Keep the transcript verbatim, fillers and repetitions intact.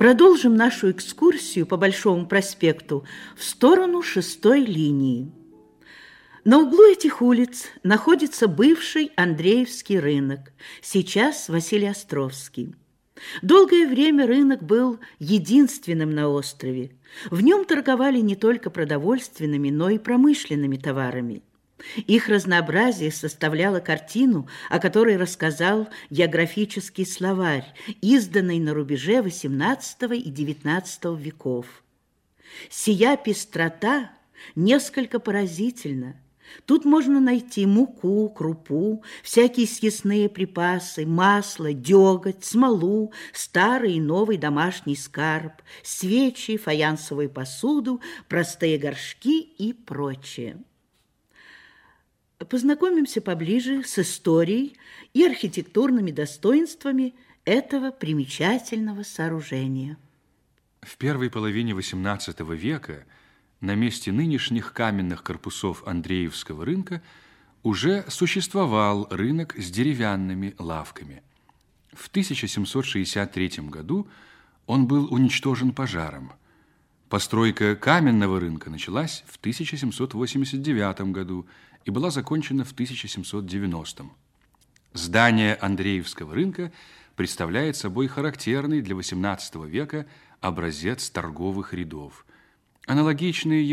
Продолжим нашу экскурсию по Большому проспекту в сторону шестой линии. На углу этих улиц находится бывший Андреевский рынок, сейчас Василеостровский. Долгое время рынок был единственным на острове. В нем торговали не только продовольственными, но и промышленными товарами. Их разнообразие составляло картину, о которой рассказал географический словарь, изданный на рубеже восемнадцатого и девятнадцатого веков. Сия пестрота несколько поразительна. Тут можно найти муку, крупу, всякие съестные припасы, масло, деготь, смолу, старый и новый домашний скарб, свечи, фаянсовую посуду, простые горшки и прочее. Познакомимся поближе с историей и архитектурными достоинствами этого примечательного сооружения. В первой половине восемнадцатого века на месте нынешних каменных корпусов Андреевского рынка уже существовал рынок с деревянными лавками. В тысяча семьсот шестьдесят третьем году он был уничтожен пожаром. Постройка каменного рынка началась в тысяча семьсот восемьдесят девятом году и была закончена в тысяча семьсот девяностом. Здание Андреевского рынка представляет собой характерный для восемнадцатого века образец торговых рядов. Аналогичные